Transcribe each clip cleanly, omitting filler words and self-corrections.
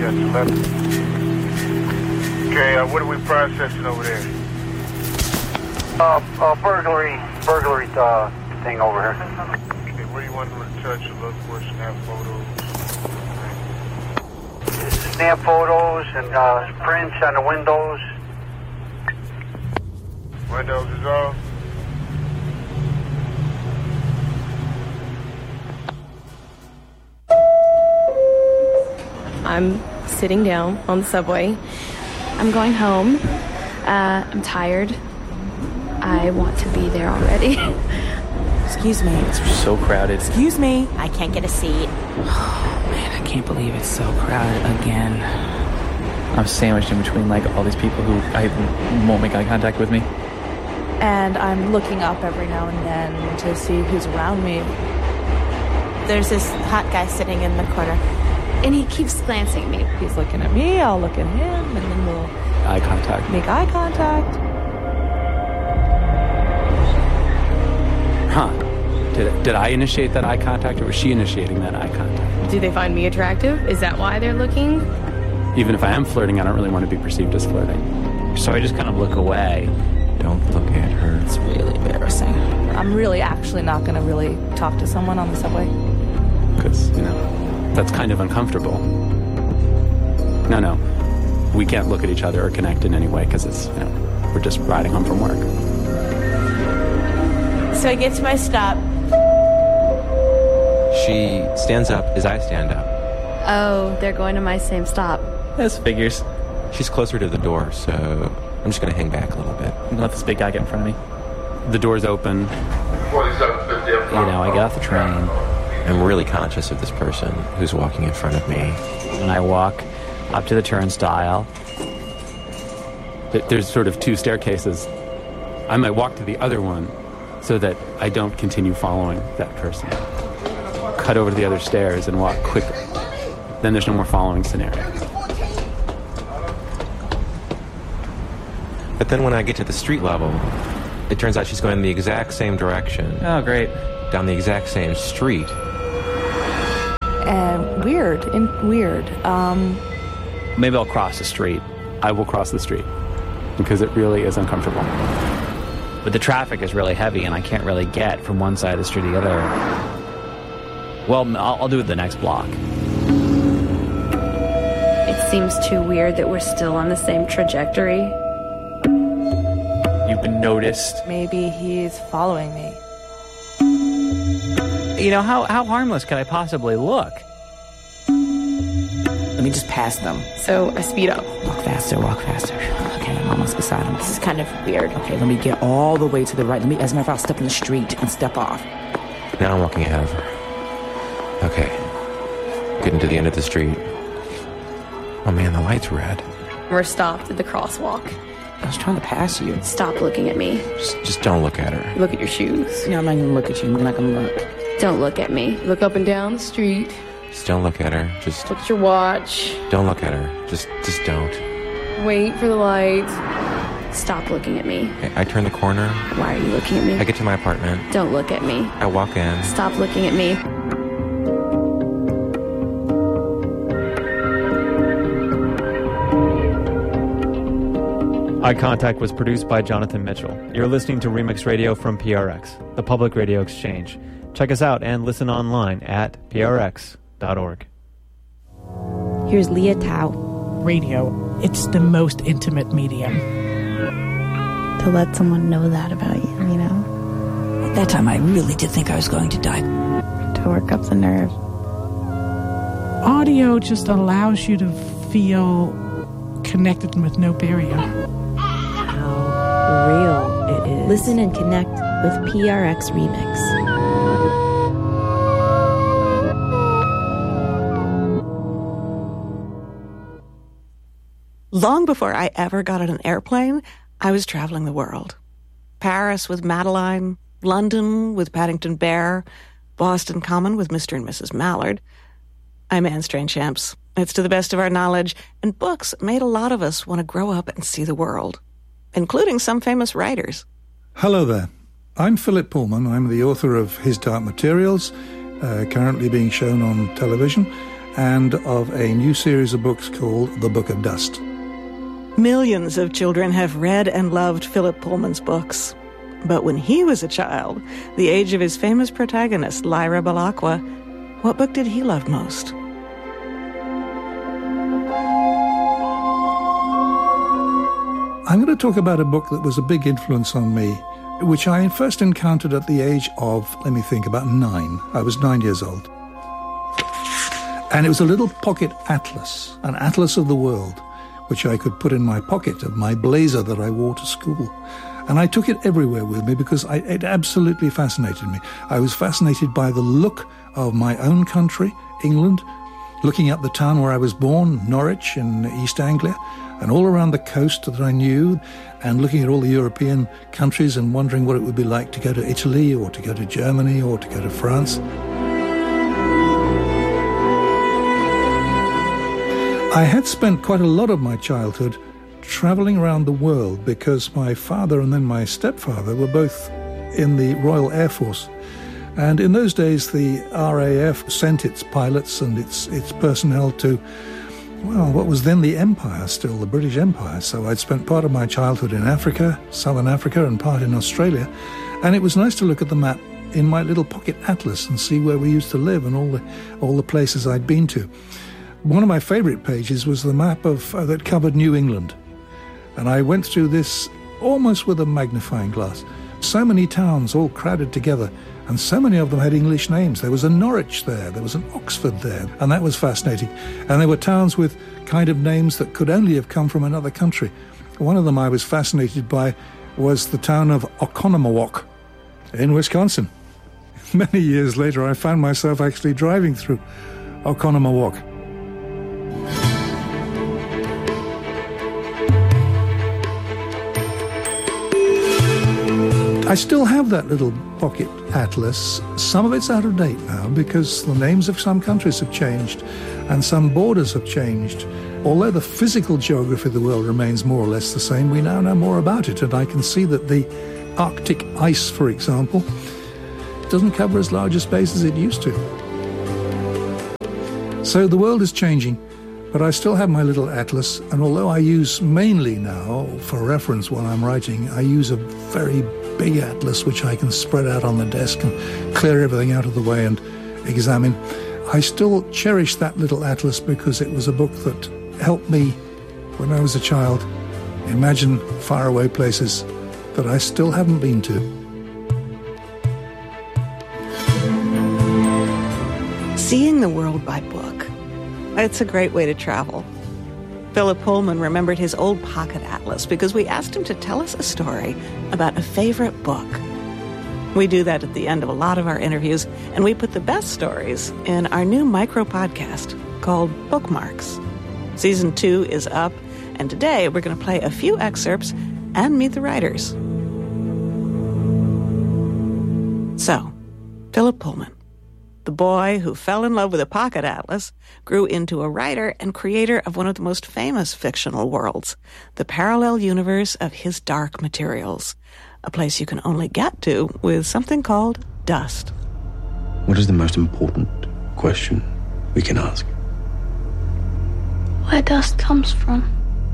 Yes, 11. Okay, what are we processing over there? Burglary thing over here. Okay, where do you want them to touch or look for snap photos? Snap photos and prints on the windows. Windows is off. I'm sitting down on the subway. I'm going home. I'm tired. I want to be there already. Excuse me. It's so crowded. Excuse me. I can't get a seat. Oh, man, I can't believe it's so crowded again. I'm sandwiched in between, like, all these people who won't make eye contact with me. And I'm looking up every now and then to see who's around me. There's this hot guy sitting in the corner. And he keeps glancing at me. He's looking at me, I'll look at him, and then we'll... Eye contact. Make eye contact. Huh. Did I initiate that eye contact, or was she initiating that eye contact? Do they find me attractive? Is that why they're looking? Even if I am flirting, I don't really want to be perceived as flirting. So I just kind of look away. Don't look at her. It's really embarrassing. I'm really actually not going to really talk to someone on the subway. Because, that's kind of uncomfortable. No. We can't look at each other or connect in any way because it's, we're just riding home from work. So I get to my stop. She stands up as I stand up. Oh, they're going to my same stop. This figures. She's closer to the door, so I'm just going to hang back a little bit. Let this big guy get in front of me. The door's open. I get off the train. I'm really conscious of this person who's walking in front of me. And I walk up to the turnstile. There's sort of two staircases. I might walk to the other one so that I don't continue following that person. Cut over to the other stairs and walk quickly. Then there's no more following scenario. But then when I get to the street level, it turns out she's going in the exact same direction. Oh, great. Down the exact same street. Weird. Maybe I'll cross the street. I will cross the street because it really is uncomfortable. But the traffic is really heavy and I can't really get from one side of the street to the other. Well, I'll do it the next block. It seems too weird that we're still on the same trajectory. You've been noticed. Maybe he's following me. How harmless could I possibly look? Let me just pass them. So I speed up. Walk faster. Okay, I'm almost beside him. This is kind of weird. Okay, let me get all the way to the right. As a matter of fact, I'll step in the street and step off. Now I'm walking ahead of her. Okay. Getting to the end of the street. Oh man, the light's red. We're stopped at the crosswalk. I was trying to pass you. Stop looking at me. Just don't look at her. Look at your shoes. No, I'm not going to look at you. I'm not going to look. Don't look at me. Look up and down the street. Just don't look at her. Just look at your watch. Don't look at her. Just don't. Wait for the light. Stop looking at me. Okay, I turn the corner. Why are you looking at me? I get to my apartment. Don't look at me. I walk in. Stop looking at me. Eye Contact was produced by Jonathan Mitchell. You're listening to Remix Radio from PRX, the Public Radio Exchange. Check us out and listen online at prx.org. Here's Leah Tao. Radio, it's the most intimate medium. To let someone know that about you, At that time, I really did think I was going to die. To work up the nerve. Audio just allows you to feel connected with no barrier. How real it is. Listen and connect with PRX Remix. Long before I ever got on an airplane, I was traveling the world. Paris with Madeline, London with Paddington Bear, Boston Common with Mr. and Mrs. Mallard. I'm Anne Strainchamps. It's to the best of our knowledge, and books made a lot of us want to grow up and see the world, including some famous writers. Hello there. I'm Philip Pullman. I'm the author of His Dark Materials, currently being shown on television, and of a new series of books called The Book of Dust. Millions of children have read and loved Philip Pullman's books. But when he was a child, the age of his famous protagonist, Lyra Belacqua, what book did he love most? I'm going to talk about a book that was a big influence on me, which I first encountered at the age of, about 9. I was 9 years old. And it was a little pocket atlas, an atlas of the world, which I could put in my pocket of my blazer that I wore to school. And I took it everywhere with me because it absolutely fascinated me. I was fascinated by the look of my own country, England, looking up the town where I was born, Norwich in East Anglia, and all around the coast that I knew, and looking at all the European countries and wondering what it would be like to go to Italy or to go to Germany or to go to France. I had spent quite a lot of my childhood traveling around the world because my father and then my stepfather were both in the Royal Air Force. And in those days, the RAF sent its pilots and its personnel to, what was then the Empire, still the British Empire. So I'd spent part of my childhood in Africa, Southern Africa, and part in Australia. And it was nice to look at the map in my little pocket atlas and see where we used to live and all the places I'd been to. One of my favourite pages was the map that covered New England. And I went through this almost with a magnifying glass. So many towns all crowded together, and so many of them had English names. There was a Norwich there, there was an Oxford there, and that was fascinating. And there were towns with kind of names that could only have come from another country. One of them I was fascinated by was the town of Oconomowoc in Wisconsin. Many years later, I found myself actually driving through Oconomowoc. I still have that little pocket atlas. Some of it's out of date now because the names of some countries have changed and some borders have changed. Although the physical geography of the world remains more or less the same, we now know more about it, and I can see that the Arctic ice, for example, doesn't cover as large a space as it used to. So the world is changing, but I still have my little atlas, and although I use mainly now, for reference while I'm writing, I use a very big atlas which I can spread out on the desk and clear everything out of the way and examine. I still cherish that little atlas because it was a book that helped me, when I was a child, imagine faraway places that I still haven't been to. Seeing the world by book. It's a great way to travel. Philip Pullman remembered his old pocket atlas because we asked him to tell us a story about a favorite book. We do that at the end of a lot of our interviews, and we put the best stories in our new micro-podcast called Bookmarks. Season 2 is up, and today we're going to play a few excerpts and meet the writers. So, Philip Pullman, the boy who fell in love with a pocket atlas, grew into a writer and creator of one of the most famous fictional worlds, the parallel universe of his dark materials, a place you can only get to with something called dust. What is the most important question we can ask? Where dust comes from.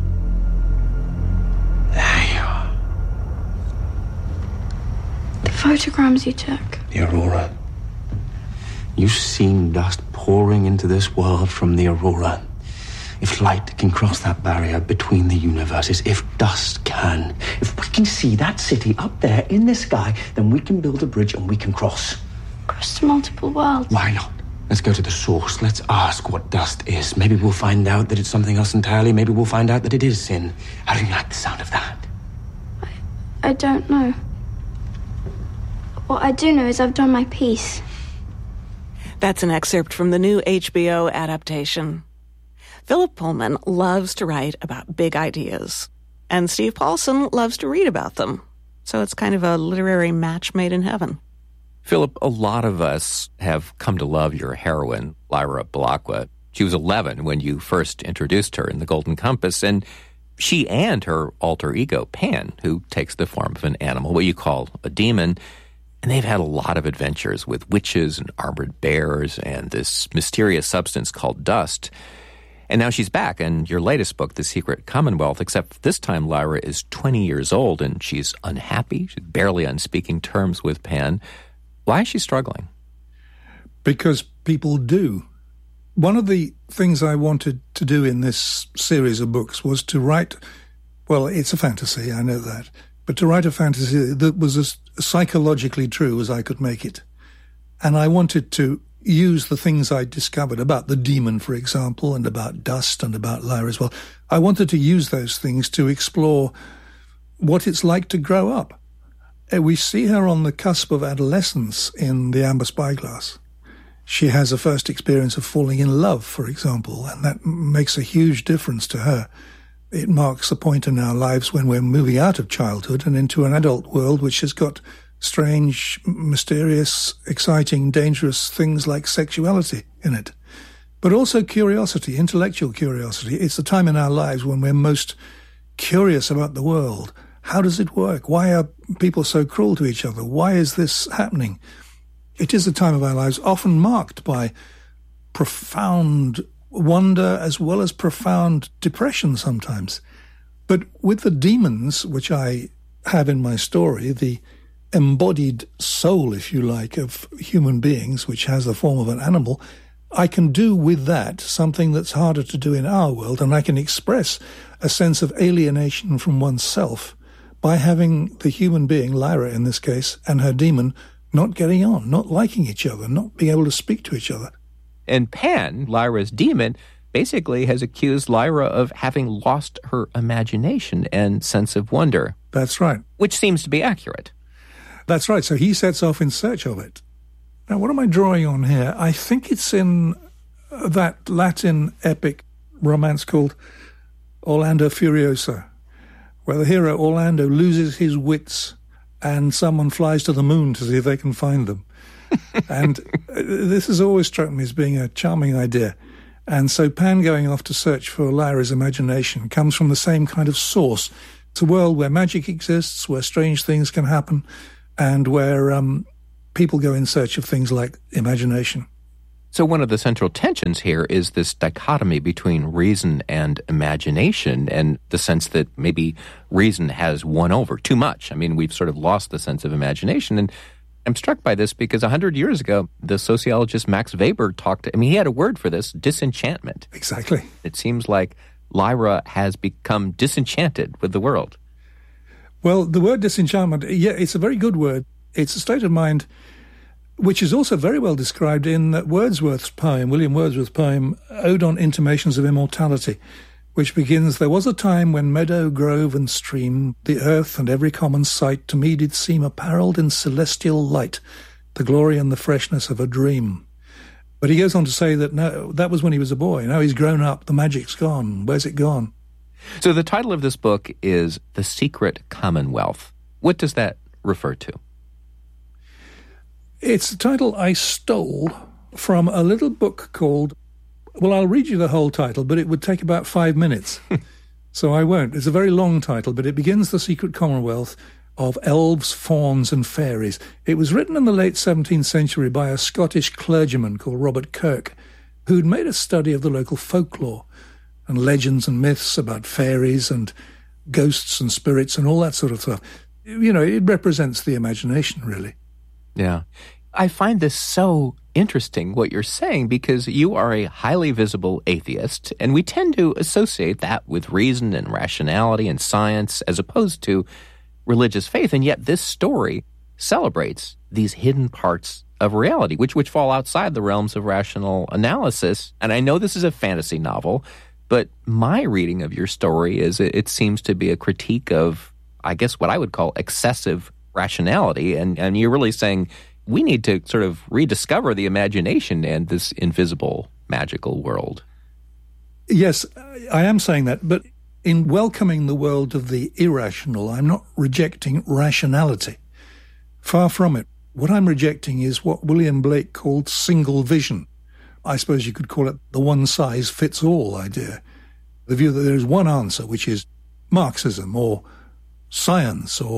There you are. The photograms you took. The aurora. You've seen dust pouring into this world from the aurora. If light can cross that barrier between the universes, if dust can, if we can see that city up there in the sky, then we can build a bridge and we can cross. Cross to multiple worlds. Why not? Let's go to the source. Let's ask what dust is. Maybe we'll find out that it's something else entirely. Maybe we'll find out that it is sin. How do you like the sound of that? I don't know. What I do know is I've done my piece. That's an excerpt from the new HBO adaptation. Philip Pullman loves to write about big ideas, and Steve Paulson loves to read about them. So it's kind of a literary match made in heaven. Philip, a lot of us have come to love your heroine, Lyra Belacqua. She was 11 when you first introduced her in The Golden Compass, and she and her alter ego, Pan, who takes the form of an animal, what you call a demon, And they've had a lot of adventures with witches and armored bears and this mysterious substance called dust. And now she's back in your latest book, The Secret Commonwealth, except this time Lyra is 20 years old and she's unhappy. She's barely on speaking terms with Pan. Why is she struggling? Because people do. One of the things I wanted to do in this series of books was to write, well, it's a fantasy, I know that, but to write a fantasy that was as psychologically true as I could make it. And I wanted to use the things I discovered about the demon, for example, and about dust and about Lyra as well. I wanted to use those things to explore what it's like to grow up. We see her on the cusp of adolescence in The Amber Spyglass. She has a first experience of falling in love, for example, and that makes a huge difference to her. It marks a point in our lives when we're moving out of childhood and into an adult world which has got strange, mysterious, exciting, dangerous things like sexuality in it. But also curiosity, intellectual curiosity. It's the time in our lives when we're most curious about the world. How does it work? Why are people so cruel to each other? Why is this happening? It is a time of our lives often marked by profound wonder as well as profound depression sometimes. But with the demons, which I have in my story, the embodied soul, if you like, of human beings, which has the form of an animal, I can do with that something that's harder to do in our world, and I can express a sense of alienation from oneself by having the human being, Lyra in this case, and her demon not getting on, not liking each other, not being able to speak to each other. And Pan, Lyra's demon, basically has accused Lyra of having lost her imagination and sense of wonder. That's right. Which seems to be accurate. That's right. So he sets off in search of it. Now, what am I drawing on here? I think it's in that Latin epic romance called Orlando Furioso, where the hero Orlando loses his wits and someone flies to the moon to see if they can find them. And this has always struck me as being a charming idea. And so Pan going off to search for Lyra's imagination comes from the same kind of source. It's a world where magic exists, where strange things can happen, and where people go in search of things like imagination. So one of the central tensions here is this dichotomy between reason and imagination, and the sense that maybe reason has won over too much. I mean, we've sort of lost the sense of imagination. And I'm struck by this because 100 years ago, the sociologist Max Weber he had a word for this, disenchantment. Exactly. It seems like Lyra has become disenchanted with the world. Well, the word disenchantment, yeah, it's a very good word. It's a state of mind which is also very well described in Wordsworth's poem, William Wordsworth's poem, Ode on Intimations of Immortality, which begins, "There was a time when meadow, grove, and stream, the earth and every common sight, to me did seem apparelled in celestial light, the glory and the freshness of a dream." But he goes on to say that no, that was when he was a boy. Now he's grown up, the magic's gone. Where's it gone? So the title of this book is The Secret Commonwealth. What does that refer to? It's a title I stole from a little book called, well, I'll read you the whole title, but it would take about 5 minutes. So I won't. It's a very long title, but it begins The Secret Commonwealth of Elves, Fauns and Fairies. It was written in the late 17th century by a Scottish clergyman called Robert Kirk, who'd made a study of the local folklore and legends and myths about fairies and ghosts and spirits and all that sort of stuff. You know, it represents the imagination, really. Yeah. I find this so interesting, what you're saying, because you are a highly visible atheist, and we tend to associate that with reason and rationality and science as opposed to religious faith. And yet this story celebrates these hidden parts of reality, which fall outside the realms of rational analysis. And I know this is a fantasy novel, but my reading of your story is it seems to be a critique of, I guess, what I would call excessive rationality. And you're really saying we need to sort of rediscover the imagination and this invisible, magical world. Yes, I am saying that, but in welcoming the world of the irrational, I'm not rejecting rationality. Far from it. What I'm rejecting is what William Blake called single vision. I suppose you could call it the one-size-fits-all idea. The view that there is one answer, which is Marxism or science or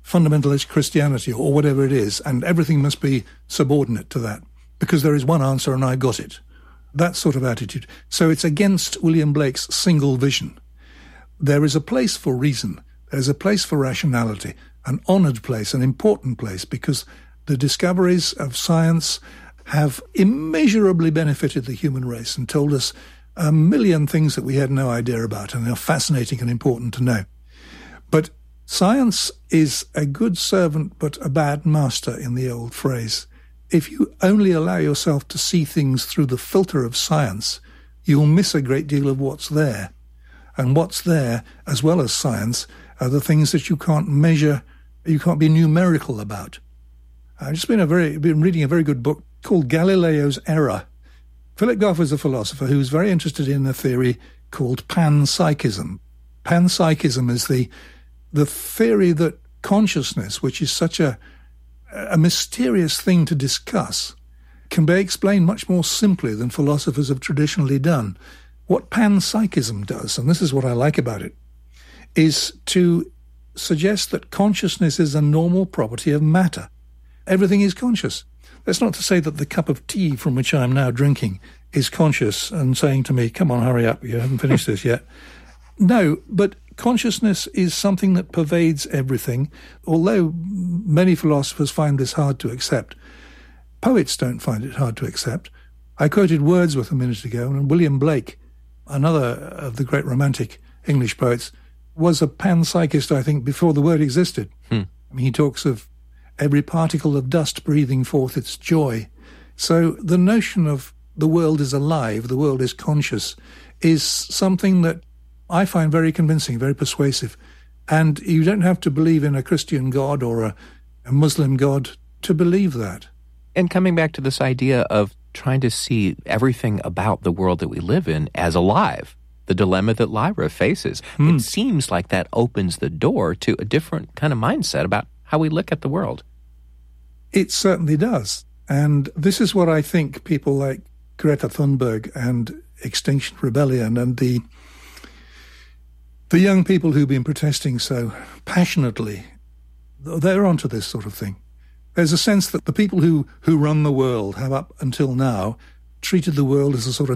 fundamentalist Christianity or whatever it is, and everything must be subordinate to that, because there is one answer and I got it. That sort of attitude. So it's against William Blake's single vision. There is a place for reason. There's a place for rationality, an honoured place, an important place, because the discoveries of science have immeasurably benefited the human race and told us a million things that we had no idea about and are fascinating and important to know. But science is a good servant but a bad master, in the old phrase. If you only allow yourself to see things through the filter of science, you'll miss a great deal of what's there. And what's there, as well as science, are the things that you can't measure, you can't be numerical about. I've just been reading a very good book called Galileo's Error. Philip Goff is a philosopher who's very interested in a theory called panpsychism. Panpsychism is the theory that consciousness, which is such a mysterious thing to discuss, can be explained much more simply than philosophers have traditionally done. What panpsychism does, and this is what I like about it, is to suggest that consciousness is a normal property of matter. Everything is conscious. That's not to say that the cup of tea from which I'm now drinking is conscious and saying to me, come on, hurry up, you haven't finished this yet. No, but consciousness is something that pervades everything, although many philosophers find this hard to accept. Poets don't find it hard to accept. I quoted Wordsworth a minute ago, and William Blake, another of the great romantic English poets, was a panpsychist, I think, before the word existed. I mean, he talks of every particle of dust breathing forth its joy. So the notion of the world is alive, the world is conscious, is something that I find very convincing, very persuasive. And you don't have to believe in a Christian God or a Muslim God to believe that. And coming back to this idea of trying to see everything about the world that we live in as alive, the dilemma that Lyra faces, it seems like that opens the door to a different kind of mindset about how we look at the world. It certainly does. And this is what I think people like Greta Thunberg and Extinction Rebellion and the young people who've been protesting so passionately, they're onto this sort of thing. There's a sense that the people who run the world have up until now treated the world as a sort of